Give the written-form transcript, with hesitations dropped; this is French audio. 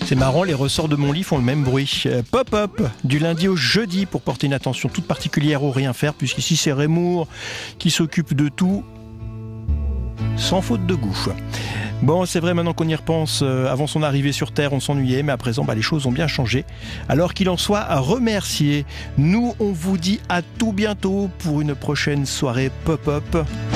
C'est marrant, les ressorts de mon lit font le même bruit. Pop-up, du lundi au jeudi, pour porter une attention toute particulière au rien faire, puisqu'ici c'est Rémour qui s'occupe de tout, sans faute de goût. Bon, c'est vrai, maintenant qu'on y repense, avant son arrivée sur Terre, on s'ennuyait, mais à présent, les choses ont bien changé. Alors qu'il en soit à remercier. Nous, on vous dit à tout bientôt pour une prochaine soirée pop-up.